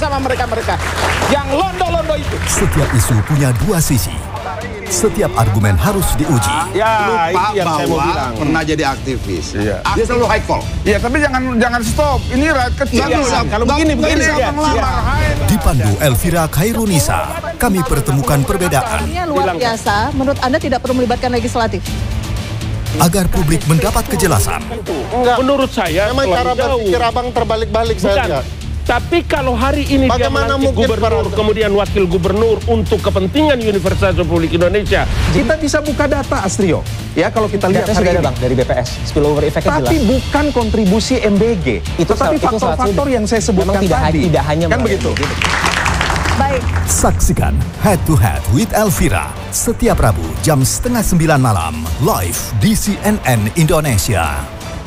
sama mereka-mereka yang londo-londo itu. Setiap isu punya dua sisi. Setiap argumen harus diuji. Ya, Lupa itu yang saya mau bahwa bilang. pernah jadi aktivis. Iya. Dia selalu high call. Iya, tapi jangan stop. Ini rakyat kecil. Kalau begini ya. Dipandu Elvira Khairunisa, kami pertemukan perbedaan Luar biasa, menurut Anda tidak perlu melibatkan legislatif? agar publik mendapat kejelasan. Enggak. Menurut saya memang cara berpikir abang terbalik-balik saja. Tapi kalau hari ini bagaimana dia mungkin gubernur, kemudian wakil gubernur untuk kepentingan Universitas Republik Indonesia, kita bisa buka data, Astrio. Ya, kalau kita lihat hari ini, Bang, dari BPS, spillover effect-nya jelas. tapi bukan kontribusi MBG, tetapi faktor-faktor yang saya sebutkan tadi. Tidak hanya kan begitu. Baik. Saksikan Head to Head with Elvira setiap Rabu jam 8:30 malam live di CNN Indonesia.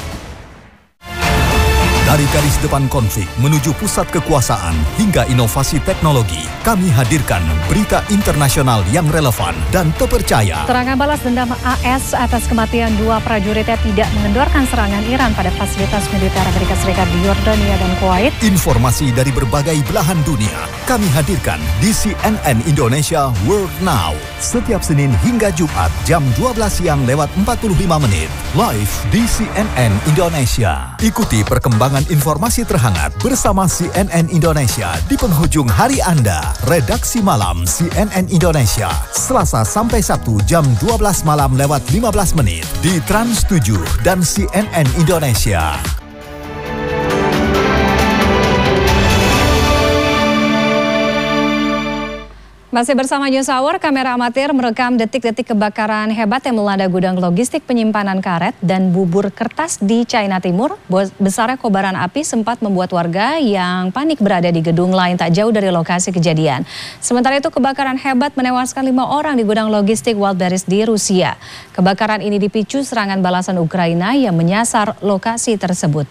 Dari garis depan konflik menuju pusat kekuasaan hingga inovasi teknologi, kami hadirkan berita internasional yang relevan dan terpercaya. Serangan balas dendam AS atas kematian 2 prajuritnya tidak mengendorkan serangan Iran pada fasilitas militer Amerika Serikat di Yordania dan Kuwait. Informasi dari berbagai belahan dunia kami hadirkan di CNN Indonesia World Now. Setiap Senin hingga Jumat jam 12 siang lewat 45 menit. Live di CNN Indonesia. Ikuti perkembangan informasi terhangat bersama CNN Indonesia di penghujung hari Anda. Redaksi malam CNN Indonesia. Selasa sampai Sabtu jam 12 malam lewat 15 menit di Trans 7 dan CNN Indonesia. Masih bersama News Hour, kamera amatir merekam detik-detik kebakaran hebat yang melanda gudang logistik penyimpanan karet dan bubur kertas di China Timur. Besarnya kobaran api sempat membuat warga yang panik berada di gedung lain tak jauh dari lokasi kejadian. Sementara itu kebakaran hebat menewaskan 5 orang di gudang logistik Wildberries di Rusia. Kebakaran ini dipicu serangan balasan Ukraina yang menyasar lokasi tersebut.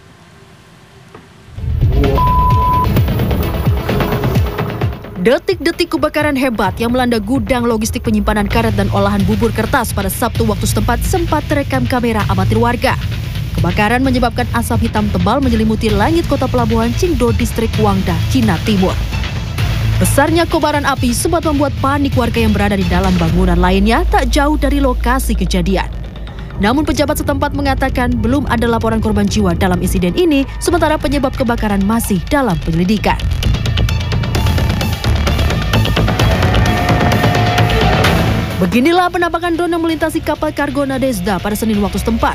Detik-detik kebakaran hebat yang melanda gudang logistik penyimpanan karet dan olahan bubur kertas pada Sabtu waktu setempat sempat terekam kamera amatir warga. Kebakaran menyebabkan asap hitam tebal menyelimuti langit kota pelabuhan Qingdao, distrik Guangda, Cina Timur. Besarnya kobaran api sempat membuat panik warga yang berada di dalam bangunan lainnya tak jauh dari lokasi kejadian. Namun pejabat setempat mengatakan belum ada laporan korban jiwa dalam insiden ini, sementara penyebab kebakaran masih dalam penyelidikan. Beginilah penampakan drone yang melintasi kapal kargo Nadezhda pada Senin waktu setempat.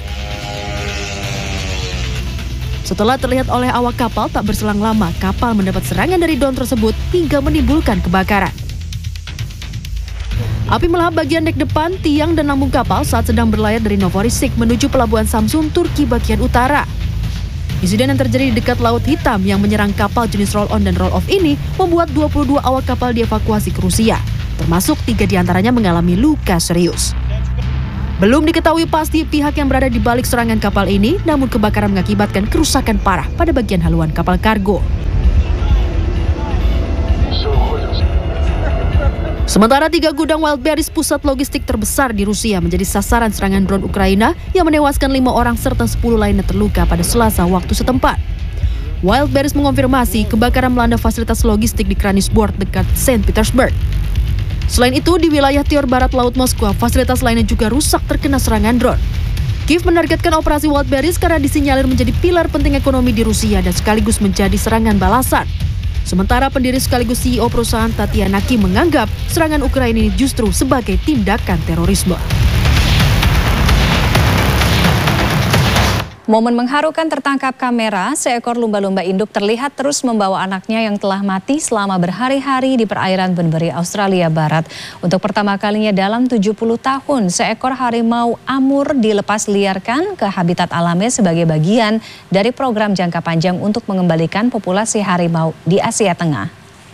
Setelah terlihat oleh awak kapal, tak berselang lama kapal mendapat serangan dari drone tersebut hingga menimbulkan kebakaran. Api melahap bagian dek depan, tiang dan lambung kapal saat sedang berlayar dari Novorossiysk menuju pelabuhan Samsun, Turki bagian utara. Insiden yang terjadi di dekat Laut Hitam yang menyerang kapal jenis roll-on dan roll-off ini membuat 22 awak kapal dievakuasi ke Rusia. Termasuk 3 diantaranya mengalami luka serius. Belum diketahui pasti pihak yang berada di balik serangan kapal ini, namun kebakaran mengakibatkan kerusakan parah pada bagian haluan kapal kargo. Sementara 3 gudang Wildberries, pusat logistik terbesar di Rusia, menjadi sasaran serangan drone Ukraina yang menewaskan 5 orang serta 10 lainnya terluka pada Selasa waktu setempat. Wildberries mengonfirmasi kebakaran melanda fasilitas logistik di Krasnodar dekat Saint Petersburg. Selain itu, di wilayah timur barat Laut Moskwa, fasilitas lainnya juga rusak terkena serangan drone. Kiev menargetkan operasi Wildberries karena disinyalir menjadi pilar penting ekonomi di Rusia dan sekaligus menjadi serangan balasan. Sementara pendiri sekaligus CEO perusahaan Tatiana Kim menganggap serangan Ukraina ini justru sebagai tindakan terorisme. Momen mengharukan tertangkap kamera, seekor lumba-lumba induk terlihat terus membawa anaknya yang telah mati selama berhari-hari di perairan Bunbury, Australia Barat. Untuk pertama kalinya dalam 70 tahun, seekor harimau Amur dilepas liarkan ke habitat alamnya sebagai bagian dari program jangka panjang untuk mengembalikan populasi harimau di Asia Tengah.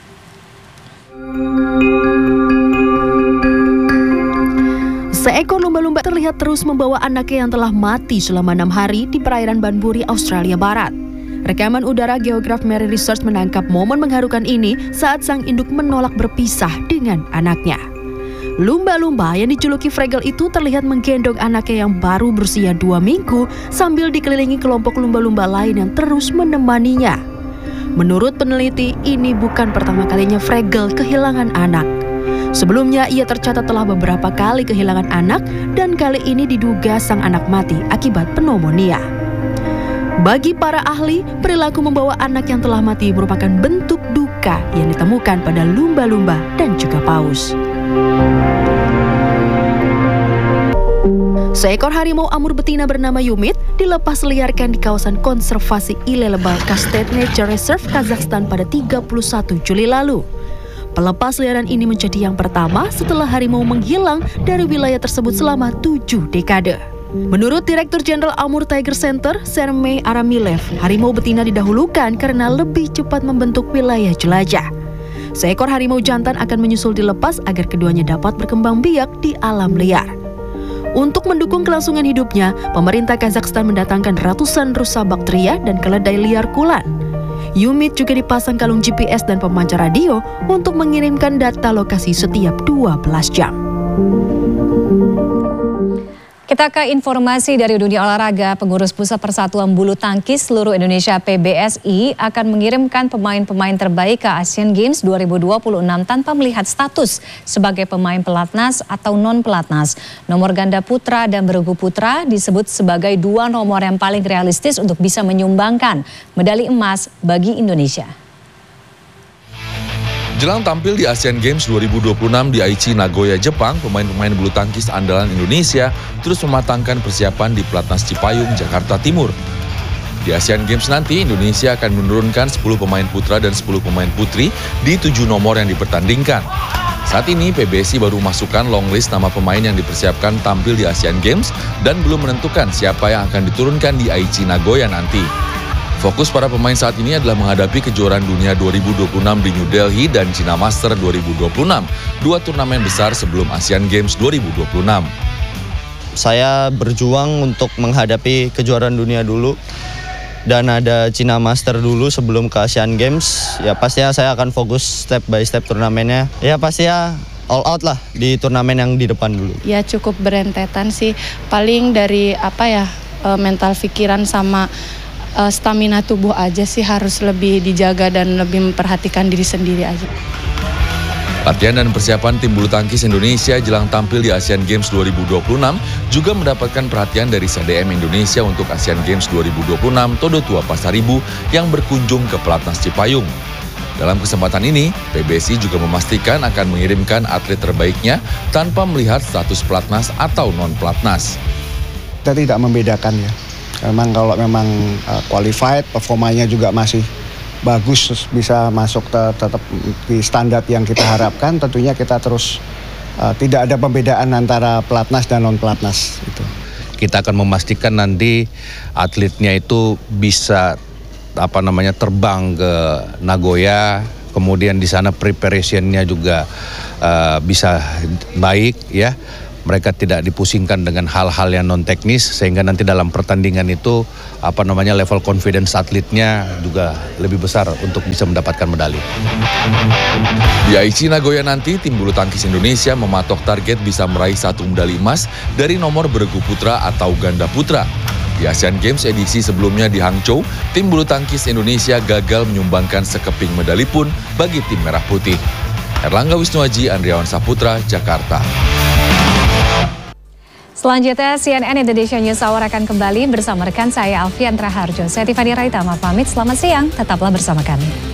Seekor lumba-lumba terlihat terus membawa anaknya yang telah mati selama 6 hari di perairan Bunbury, Australia Barat. Rekaman udara geograf Mary Research menangkap momen mengharukan ini saat sang induk menolak berpisah dengan anaknya. Lumba-lumba yang dijuluki Fraggle itu terlihat menggendong anaknya yang baru berusia 2 minggu sambil dikelilingi kelompok lumba-lumba lain yang terus menemaninya. Menurut peneliti, ini bukan pertama kalinya Frege kehilangan anak. Sebelumnya, ia tercatat telah beberapa kali kehilangan anak dan kali ini diduga sang anak mati akibat pneumonia. Bagi para ahli, perilaku membawa anak yang telah mati merupakan bentuk duka yang ditemukan pada lumba-lumba dan juga paus. Seekor harimau amur betina bernama Yumit dilepas liarkan di kawasan konservasi Ilelebal State Nature Reserve, Kazakhstan pada 31 Juli lalu. Pelepas liaran ini menjadi yang pertama setelah harimau menghilang dari wilayah tersebut selama 7 dekade. Menurut Direktur Jenderal Amur Tiger Center, Sermey Aramilev, harimau betina didahulukan karena lebih cepat membentuk wilayah jelajah. Seekor harimau jantan akan menyusul dilepas agar keduanya dapat berkembang biak di alam liar. Untuk mendukung kelangsungan hidupnya, pemerintah Kazakhstan mendatangkan ratusan rusa bakteria dan keledai liar kulan. Yumit juga dipasang kalung GPS dan pemancar radio untuk mengirimkan data lokasi setiap 12 jam. Kita ke informasi dari dunia olahraga. Pengurus Pusat Persatuan Bulu Tangkis Seluruh Indonesia PBSI akan mengirimkan pemain-pemain terbaik ke Asian Games 2026 tanpa melihat status sebagai pemain pelatnas atau non-pelatnas. Nomor ganda putra dan bergu putra disebut sebagai dua nomor yang paling realistis untuk bisa menyumbangkan medali emas bagi Indonesia. Jelang tampil di Asian Games 2026 di Aichi, Nagoya, Jepang, pemain-pemain bulu tangkis andalan Indonesia terus mematangkan persiapan di Pelatnas Cipayung, Jakarta Timur. Di Asian Games nanti, Indonesia akan menurunkan 10 pemain putra dan 10 pemain putri di 7 nomor yang dipertandingkan. Saat ini, PBSI baru masukkan long list nama pemain yang dipersiapkan tampil di Asian Games dan belum menentukan siapa yang akan diturunkan di Aichi, Nagoya nanti. Fokus para pemain saat ini adalah menghadapi kejuaraan dunia 2026 di New Delhi dan China Master 2026, dua turnamen besar sebelum Asian Games 2026. Saya berjuang untuk menghadapi kejuaraan dunia dulu dan ada China Master dulu sebelum ke Asian Games. Ya pastinya saya akan fokus step by step turnamennya. Ya pastinya all out lah di turnamen yang di depan dulu. Ya cukup berentetan sih, paling dari mental pikiran sama stamina tubuh aja sih harus lebih dijaga dan lebih memperhatikan diri sendiri aja. Latihan dan persiapan tim bulu tangkis Indonesia jelang tampil di Asian Games 2026 juga mendapatkan perhatian dari CDM Indonesia untuk Asian Games 2026 Todo Tua Pasaribu yang berkunjung ke Pelatnas Cipayung. Dalam kesempatan ini, PBSI juga memastikan akan mengirimkan atlet terbaiknya tanpa melihat status pelatnas atau non-pelatnas. Kita tidak membedakan ya. Memang kalau memang qualified, performanya juga masih bagus, bisa masuk tetap di standar yang kita harapkan, tentunya kita terus tidak ada pembedaan antara pelatnas dan non-pelatnas. Gitu. Kita akan memastikan nanti atletnya itu bisa terbang ke Nagoya, kemudian di sana preparationnya juga bisa baik ya. Mereka tidak dipusingkan dengan hal-hal yang non teknis sehingga nanti dalam pertandingan itu level confidence atletnya juga lebih besar untuk bisa mendapatkan medali. Di Aichi Nagoya nanti tim bulu tangkis Indonesia mematok target bisa meraih 1 medali emas dari nomor bergu putra atau ganda putra. Di Asian Games edisi sebelumnya di Hangzhou, tim bulu tangkis Indonesia gagal menyumbangkan sekeping medali pun bagi tim merah putih. Erlangga Wisnuaji, Andriawan Saputra, Jakarta. Selanjutnya CNN Indonesia News Hour akan kembali bersama rekan saya Alfian Traharjo. Saya Tiffany Raitama pamit, selamat siang, tetaplah bersama kami.